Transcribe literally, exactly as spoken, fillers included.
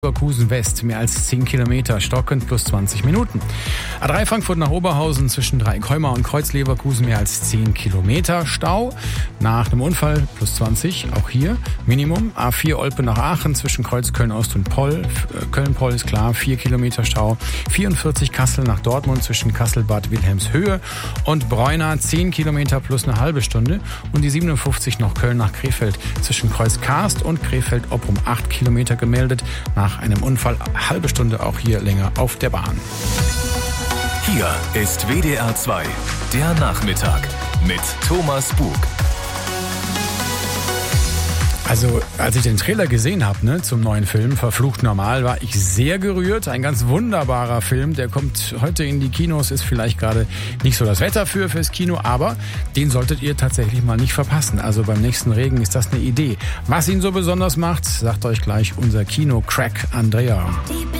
Leverkusen West, mehr als zehn Kilometer, stockend plus zwanzig Minuten. A drei Frankfurt nach Oberhausen zwischen Dreieckholmer und Kreuz-Leverkusen mehr als zehn Kilometer, Stau. Nach einem Unfall plus zwanzig, auch hier Minimum. A vier Olpe nach Aachen zwischen Kreuz Köln-Ost und Poll. Köln-Poll ist klar, vier Kilometer Stau. vierundvierzig Kassel nach Dortmund zwischen Kassel-Bad Wilhelmshöhe und Bräuna, zehn Kilometer plus eine halbe Stunde. Und die siebenundfünfzig nach Köln nach Krefeld zwischen Kreuz Karst und Krefeld-Opprum, acht Kilometer gemeldet. Nach einem Unfall, halbe Stunde auch hier länger auf der Bahn. Hier ist W D R zwei, der Nachmittag mit Thomas Bug. Also, als ich den Trailer gesehen habe, ne, zum neuen Film Verflucht Normal, war ich sehr gerührt. Ein ganz wunderbarer Film, der kommt heute in die Kinos, ist vielleicht gerade nicht so das Wetter für fürs Kino, aber den solltet ihr tatsächlich mal nicht verpassen. Also beim nächsten Regen ist das eine Idee. Was ihn so besonders macht, sagt euch gleich unser Kino-Crack Andrea. Die